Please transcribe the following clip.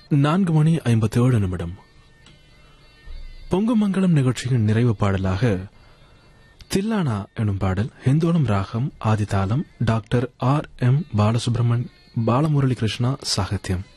4:57 பொங்குமங்கலம் நிகழ்ச்சியின் நிறைவு பாடலாக தில்லானா எனும் பாடல் ஹிந்தோளம் ராகம் ஆதிதாளம் டாக்டர் R.M. பாலமுரளி கிருஷ்ணா சாகித்யம்.